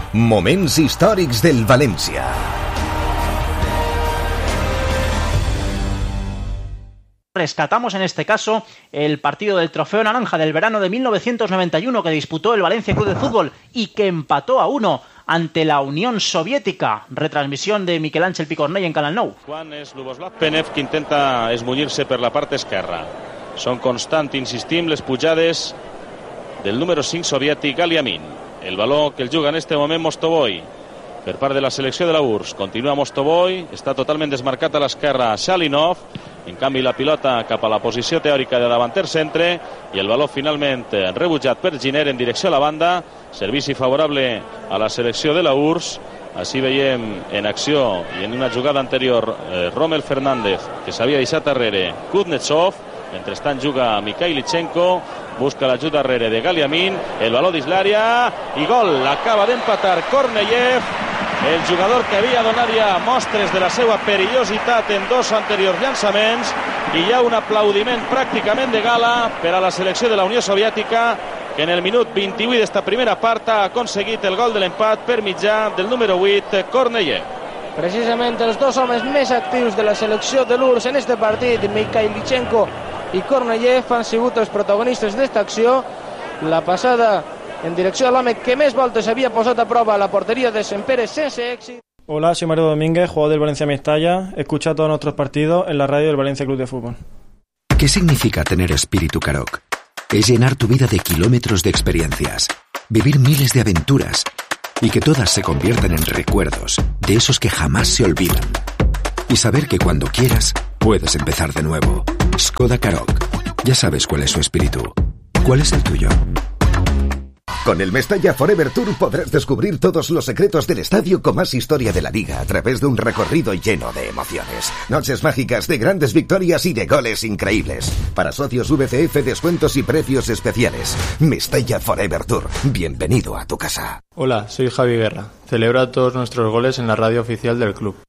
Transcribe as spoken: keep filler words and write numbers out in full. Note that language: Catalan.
Moments històrics del València. Rescatamos en este caso el partido del Trofeo Naranja del verano de mil novecientos noventa y uno que disputó el Valencia Club de Fútbol y que empató a uno ante la Unión Soviética. Retransmisión de Miquel Àngel Picornell en Canal nou. Juan és Luboslav Penev que intenta esmunyir-se per la part esquerra. Són constant, insistim, les pujades del número cinc soviètic Galiamin. El baló que el juga en este moment Mostovoy per part de la selecció de la U R S S. Continua Mostovoy, està totalment desmarcat a l'esquerra Shalinov. En canvi la pilota cap a la posició teòrica de davanter centre i el baló finalment rebutjat per Giner en direcció a la banda. Servici favorable a la selecció de la U R S S. Així veiem en acció i en una jugada anterior eh, Rommel Fernández, que s'havia deixat darrere Kuznetsov. Mentrestant juga Mikhailichenko, busca l'ajut darrere de Galiamin, el baló dins l'àrea i gol. Acaba d'empatar Korneyev, el jugador que havia donat ja mostres de la seva perillositat en dos anteriors llançaments, i hi ha un aplaudiment pràcticament de gala per a la selecció de la Unió Soviètica, que en el minut vint-i-vuit d'esta primera part ha aconseguit el gol de l'empat per mitjà del número vuit, Korneyev. Precisament els dos homes més actius de la selecció de l'U R S S en este partit, Mikhailichenko i Korneyev, han sigut els protagonistes d'esta acció. La passada en direcció a l'home que més voltes havia posat a prova a la porteria de Sempere sense èxit. Hola, soy Mario Domínguez, jugador del Valencia Mestalla. Escucha todos nuestros partidos en la radio del Valencia Club de Fútbol. ¿Qué significa tener espíritu Karoq? Es llenar tu vida de kilómetros de experiencias, vivir miles de aventuras y que todas se conviertan en recuerdos, de esos que jamás se olvidan. Y saber que cuando quieras, puedes empezar de nuevo. Skoda Karoq. Ya sabes cuál es su espíritu. ¿Cuál es el tuyo? Con el Mestalla Forever Tour podrás descubrir todos los secretos del estadio con más historia de la liga a través de un recorrido lleno de emociones. Noches mágicas de grandes victorias y de goles increíbles. Para socios V C F, descuentos y precios especiales. Mestalla Forever Tour. Bienvenido a tu casa. Hola, soy Javi Guerra. Celebra todos nuestros goles en la radio oficial del club.